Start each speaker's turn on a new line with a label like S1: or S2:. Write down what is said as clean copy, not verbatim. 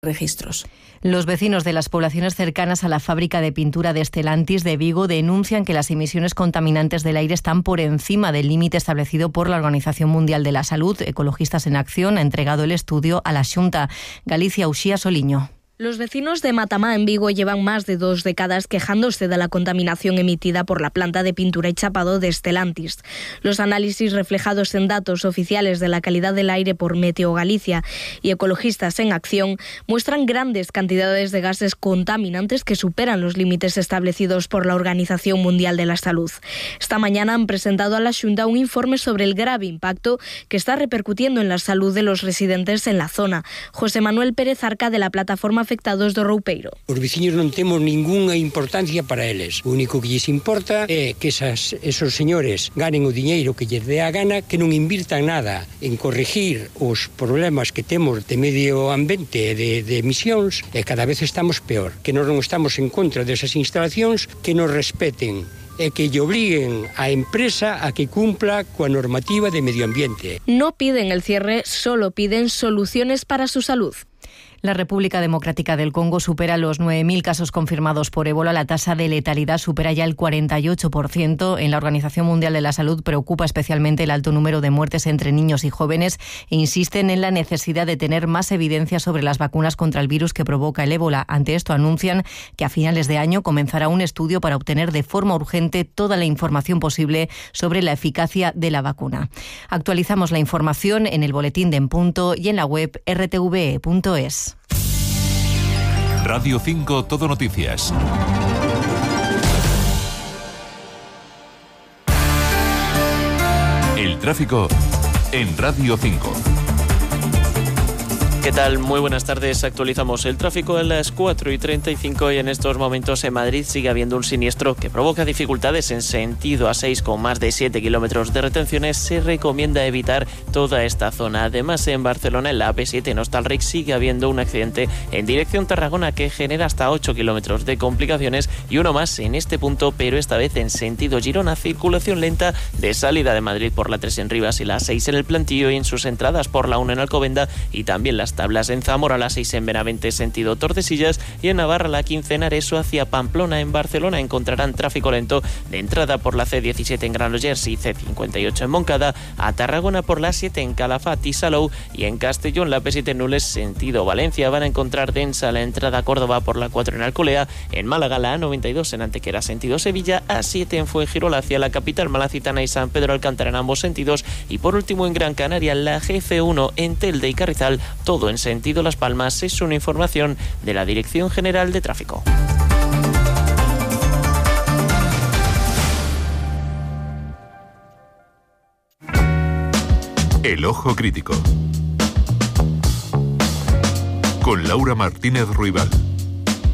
S1: registros.
S2: Los vecinos de las poblaciones cercanas a la fábrica de pintura de Stellantis de Vigo denuncian que las emisiones contaminantes del aire están por encima del límite establecido por la Organización Mundial de la Salud. Ecologistas en Acción ha entregado el estudio a la Xunta. Galicia, Uxía Soliño.
S3: Los vecinos de Matamá, en Vigo, llevan más de 2 décadas quejándose de la contaminación emitida por la planta de pintura y chapado de Stellantis. Los análisis reflejados en datos oficiales de la calidad del aire por Meteo Galicia y Ecologistas en Acción muestran grandes cantidades de gases contaminantes que superan los límites establecidos por la Organización Mundial de la Salud. Esta mañana han presentado a la Xunta un informe sobre el grave impacto que está repercutiendo en la salud de los residentes en la zona. José Manuel Pérez Arca, de la plataforma afectados do Roupeiro.
S4: Os veciños non temos ningunha importancia para eles. O único que lles importa é que esos señores ganen o diñeiro que lles dé a gana, que non invirtan nada en corregir os problemas que temos de medio ambiente de emisións, e cada vez estamos peor. Que nós non estamos en contra desas instalacións, que nos respeten e que lle obliguen a empresa a que cumpla coa normativa de medio ambiente.
S3: No piden el cierre, solo piden soluciones para su salud.
S2: La República Democrática del Congo supera los 9.000 casos confirmados por ébola. La tasa de letalidad supera ya el 48%. En la Organización Mundial de la Salud preocupa especialmente el alto número de muertes entre niños y jóvenes e insisten en la necesidad de tener más evidencia sobre las vacunas contra el virus que provoca el ébola. Ante esto anuncian que a finales de año comenzará un estudio para obtener de forma urgente toda la información posible sobre la eficacia de la vacuna. Actualizamos la información en el boletín de En Punto y en la web rtve.es.
S5: Radio 5 Todo Noticias. El tráfico en Radio 5.
S6: ¿Qué tal? Muy buenas tardes. Actualizamos el tráfico a las 4:35 y en estos momentos en Madrid sigue habiendo un siniestro que provoca dificultades en sentido A6 con más de 7 kilómetros de retenciones. Se recomienda evitar toda esta zona. Además, en Barcelona, en la AP7 en Hostalric sigue habiendo un accidente en dirección Tarragona que genera hasta 8 kilómetros de complicaciones y uno más en este punto, pero esta vez en sentido Girona. Circulación lenta de salida de Madrid por la 3 en Rivas y la 6 en el Plantío y en sus entradas por la 1 en Alcobenda y también las tablas en Zamora, la 6 en Benavente sentido Tordesillas y en Navarra la 15 en Areso hacia Pamplona. En Barcelona encontrarán tráfico lento de entrada por la C17 en Granollers y C58 en Moncada, a Tarragona por la 7 en Calafat y Salou y en Castellón la P7 en Nules sentido Valencia. Van a encontrar densa la entrada a Córdoba por la 4 en Alcolea, en Málaga la A92 en Antequera sentido Sevilla, A7 en Fuengirola hacia la capital malacitana y San Pedro Alcántara en ambos sentidos y por último en Gran Canaria la GC1 en Telde y Carrizal, todo en sentido Las Palmas. Es una información de la Dirección General de Tráfico.
S5: El Ojo Crítico con Laura Martínez Ruibal.